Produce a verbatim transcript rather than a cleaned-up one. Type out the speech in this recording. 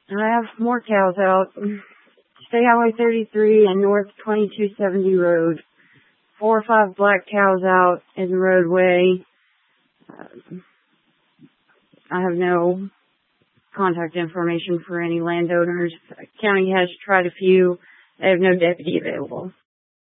I have more cows out. State Highway thirty-three and North twenty-two seventy Road. Four or five black cows out in the roadway. Uh, I have no contact information for any landowners. The county has tried a few. They have no deputy available.